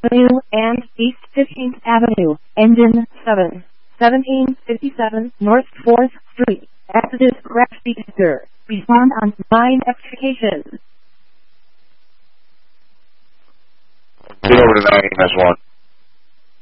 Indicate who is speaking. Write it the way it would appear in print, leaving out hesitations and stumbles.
Speaker 1: Avenue and East 15th Avenue, Engine 7, 1757 North 4th Street. After this crash detector, respond on 9 extrications.
Speaker 2: Get over to 9, that's 1.